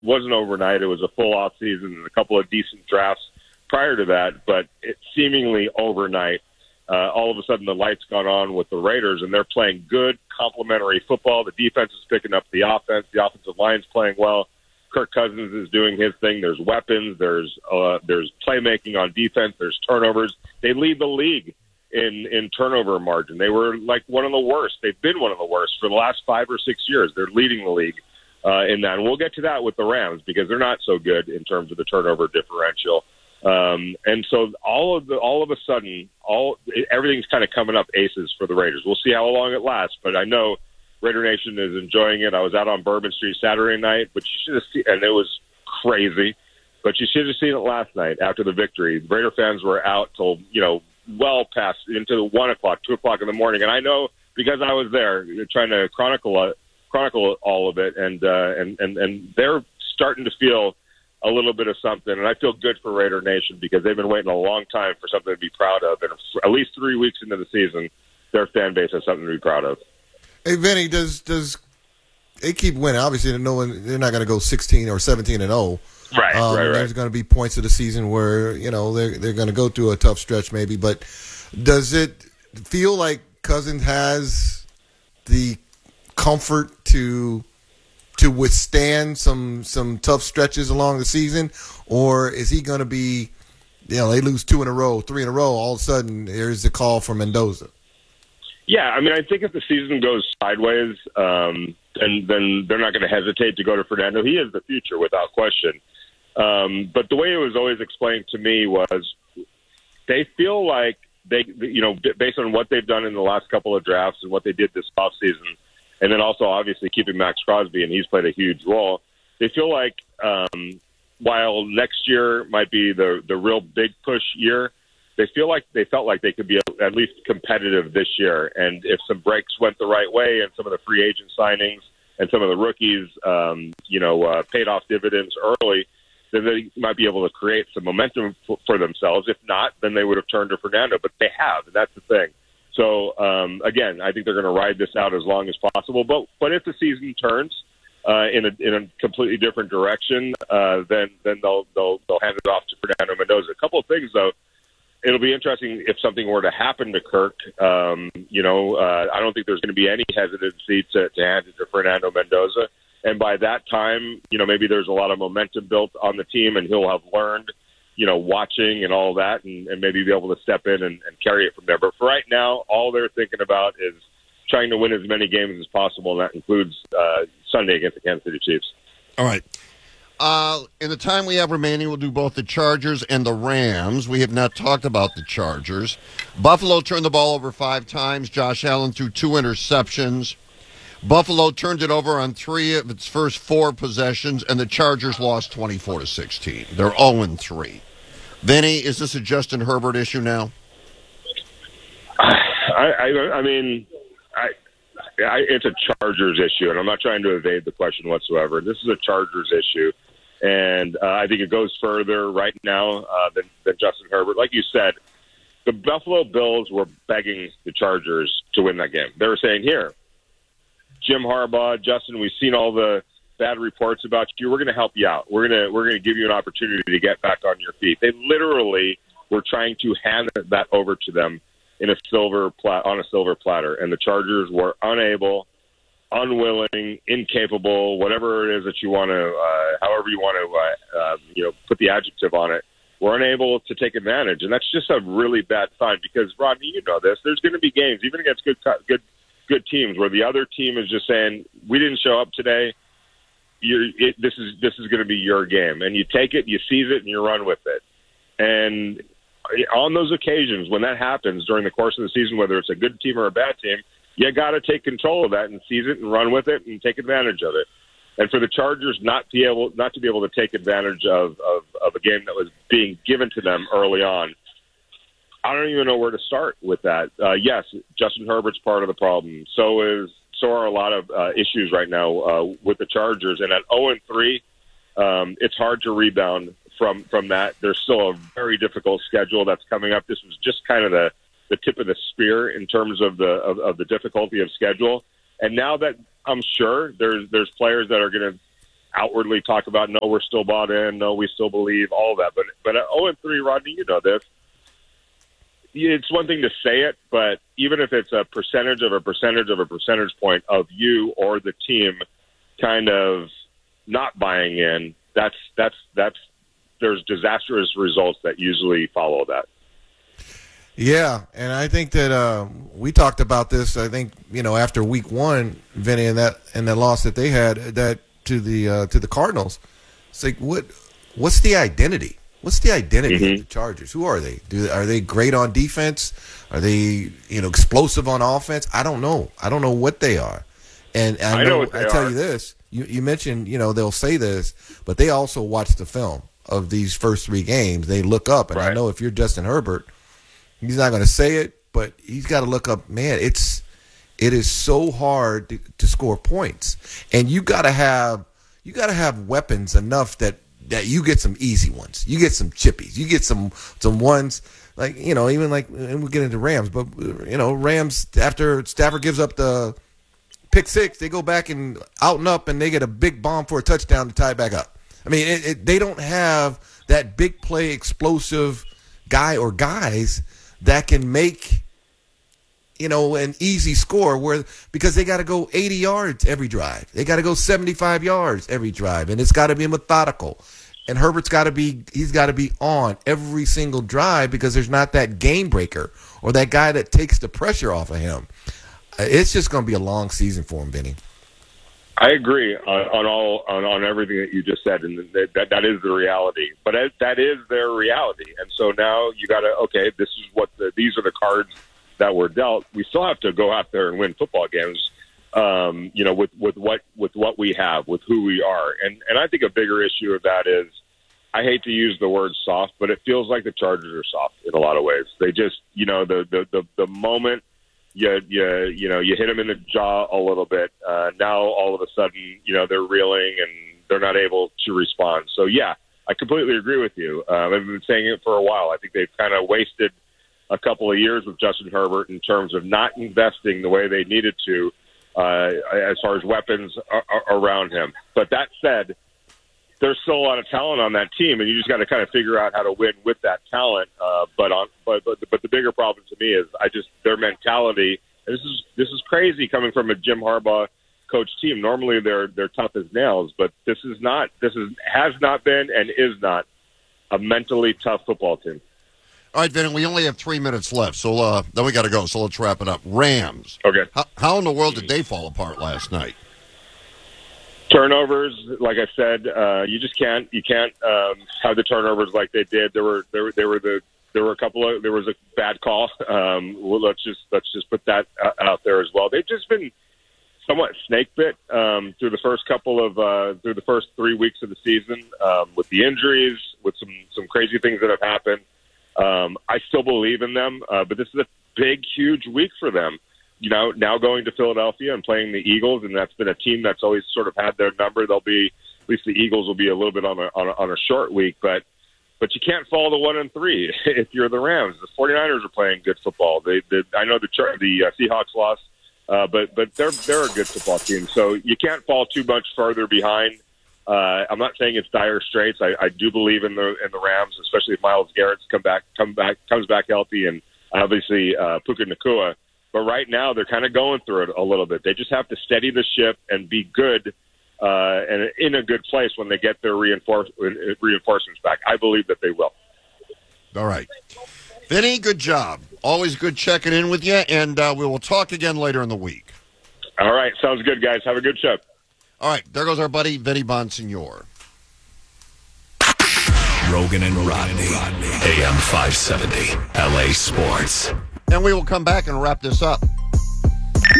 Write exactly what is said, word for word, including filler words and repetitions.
wasn't overnight. It was a full off season and a couple of decent drafts prior to that, but it seemingly overnight, uh, all of a sudden the lights got on with the Raiders, and they're playing good, complementary football. The defense is picking up the offense. The offensive line's playing well. Kirk Cousins is doing his thing. There's weapons. There's uh, there's playmaking on defense. There's turnovers. They lead the league in, in turnover margin. They were like one of the worst. They've been one of the worst for the last five or six years. They're leading the league uh, in that. And we'll get to that with the Rams because they're not so good in terms of the turnover differential. Um, and so all of the, all of a sudden, all everything's kind of coming up aces for the Raiders. We'll see how long it lasts, but I know Raider Nation is enjoying it. I was out on Bourbon Street Saturday night, but you should have seen, and it was crazy, but you should have seen it last night after the victory. The Raider fans were out till, you know, well past into one o'clock, two o'clock in the morning. And I know because I was there trying to chronicle, uh, chronicle all of it. And, uh, and, and, and they're starting to feel a little bit of something. And I feel good for Raider Nation because they've been waiting a long time for something to be proud of. And at least three weeks into the season, their fan base has something to be proud of. Hey, Vinny, does does they keep winning? Obviously, they're, knowing they're not going to go sixteen or seventeen and zero. Right, um, right, right. There's going to be points of the season where you know they're they're going to go through a tough stretch, maybe. But does it feel like Cousins has the comfort to to withstand some some tough stretches along the season, or is he going to be, you know, they lose two in a row, three in a row, all of a sudden there's a call for Mendoza? Yeah, I mean, I think if the season goes sideways, um, then then they're not going to hesitate to go to Fernando. He is the future, without question. Um, but the way it was always explained to me was they feel like they, you know, based on what they've done in the last couple of drafts and what they did this offseason, and then also obviously keeping Max Crosby, and he's played a huge role, they feel like um, while next year might be the, the real big push year, they feel like they felt like they could be at least competitive this year. And if some breaks went the right way and some of the free agent signings and some of the rookies, um, you know, uh, paid off dividends early, then they might be able to create some momentum f- for themselves. If not, then they would have turned to Fernando, but they have, and that's the thing. So, um, again, I think they're going to ride this out as long as possible. But but if the season turns uh, in a in a completely different direction, uh, then then they'll they'll they'll hand it off to Fernando Mendoza. A couple of things though. It'll be interesting if something were to happen to Kirk. Um, you know, uh, I don't think there's going to be any hesitancy to, to hand it to Fernando Mendoza. And by that time, you know, maybe there's a lot of momentum built on the team, and he'll have learned, you know, watching and all that, and, and maybe be able to step in and, and carry it from there. But for right now, all they're thinking about is trying to win as many games as possible, and that includes uh, Sunday against the Kansas City Chiefs. All right. Uh, in the time we have remaining, we'll do both the Chargers and the Rams. We have not talked about the Chargers. Buffalo turned the ball over five times. Josh Allen threw two interceptions. Buffalo turned it over on three of its first four possessions, and the Chargers lost twenty-four to sixteen. They're oh and three. Vinny, is this a Justin Herbert issue now? I, I, I mean, I, I, it's a Chargers issue, and I'm not trying to evade the question whatsoever. This is a Chargers issue. And uh, I think it goes further right now uh, than, than Justin Herbert. Like you said, the Buffalo Bills were begging the Chargers to win that game. They were saying, here, Jim Harbaugh, Justin, we've seen all the bad reports about you. We're going to help you out. We're going to we're going to give you an opportunity to get back on your feet. They literally were trying to hand that over to them in a silver plat- on a silver platter, and the Chargers were unable, unwilling, incapable, whatever it is that you want to, uh, however you want to, uh, uh, you know, put the adjective on it, were unable to take advantage. And that's just a really bad sign because, Rodney, you know this, there's going to be games, even against good, good, good teams, where the other team is just saying, we didn't show up today. You're, it, this is, this is going to be your game. And you take it, you seize it, and you run with it. And on those occasions, when that happens during the course of the season, whether it's a good team or a bad team, you got to take control of that and seize it and run with it and take advantage of it. And for the Chargers not to be able not to be able to take advantage of, of, of a game that was being given to them early on, I don't even know where to start with that. Uh, yes, Justin Herbert's part of the problem. So is so are a lot of uh, issues right now uh, with the Chargers. And at oh and three, um, it's hard to rebound from from that. There's still a very difficult schedule that's coming up. This was just kind of the the tip of the spear in terms of the of, of the difficulty of schedule. And now that I'm sure there's there's players that are going to outwardly talk about, no, we're still bought in, no, we still believe, all that. But but at oh and three, Rodney, you know this. It's one thing to say it, but even if it's a percentage of a percentage of a percentage point of you or the team kind of not buying in, that's that's that's there's disastrous results that usually follow that. Yeah, and I think that uh, we talked about this. I think you know after week one, Vinny, and that and the loss that they had that to the uh, to the Cardinals. It's like what what's the identity? What's the identity mm-hmm. of the Chargers? Who are they? Do are they great on defense? Are they you know explosive on offense? I don't know. I don't know what they are. And I, I know, know I tell are. you this. You you mentioned you know they'll say this, but they also watch the film of these first three games. They look up, and right. I know if you're Justin Herbert. He's not going to say it, but he's got to look up. Man, it's it is so hard to, to score points, and you got to have you got to have weapons enough that, that you get some easy ones. You get some chippies. You get some some ones like you know even like and we get into Rams, but you know Rams after Stafford gives up the pick six, they go back and out and up, and they get a big bomb for a touchdown to tie it back up. I mean, it, it, they don't have that big play explosive guy or guys that can make, you know, an easy score where because they got to go eighty yards every drive. They got to go seventy-five yards every drive, and it's got to be methodical. And Herbert's got to be he's got to be on every single drive because there's not that game breaker or that guy that takes the pressure off of him. It's just going to be a long season for him, Benny. I agree on, on all on, on everything that you just said, and that that, that is the reality. But it, that is their reality, and so now you got to okay. This is what the, these are the cards that were dealt. We still have to go out there and win football games. Um, you know, with, with what with what we have, with who we are, and and I think a bigger issue of that is I hate to use the word soft, but it feels like the Chargers are soft in a lot of ways. They just you know the the the, the moment. You, you, you know, you hit them in the jaw a little bit. Uh, now, all of a sudden, you know, they're reeling and they're not able to respond. So, yeah, I completely agree with you. Uh, I've been saying it for a while. I think they've kind of wasted a couple of years with Justin Herbert in terms of not investing the way they needed to uh, as far as weapons are, are around him. But that said, there's still a lot of talent on that team, and you just got to kind of figure out how to win with that talent. Uh, but on, but, but but the bigger problem to me is I just their mentality. And this is this is crazy coming from a Jim Harbaugh coach team. Normally they're they're tough as nails, but this is not. This is has not been and is not a mentally tough football team. All right, Vinny, we only have three minutes left, so uh, then we got to go. So let's wrap it up. Rams. Okay. How, how in the world did they fall apart last night? Turnovers, like I said, uh, you just can't you can't um, have the turnovers like they did. There were there were there were the there were a couple of there was a bad call. Um, well, let's just let's just put that out there as well. They've just been somewhat snake bit um, through the first couple of uh, through the first three weeks of the season um, with the injuries, with some some crazy things that have happened. Um, I still believe in them, uh, but this is a big, huge week for them. You know, now going to Philadelphia and playing the Eagles, and that's been a team that's always sort of had their number. They'll be, at least the Eagles will be a little bit on a on a, on a short week, but but you can't fall to one and three if you're the Rams. The 49ers are playing good football. They, they I know the the uh, Seahawks lost, uh, but but they're they're a good football team. So you can't fall too much further behind. Uh, I'm not saying it's dire straits. I, I do believe in the in the Rams, especially if Myles Garrett's come back come back comes back healthy, and obviously uh, Puka Nacua. But right now, they're kind of going through it a little bit. They just have to steady the ship and be good uh, and in a good place when they get their reinforce- reinforcements back. I believe that they will. All right. Vinny, good job. Always good checking in with you, and uh, we will talk again later in the week. All right. Sounds good, guys. Have a good show. All right. There goes our buddy, Vinny Bonsignore. Rogan and Rodney, A M five seventy, L A Sports. And we will come back and wrap this up.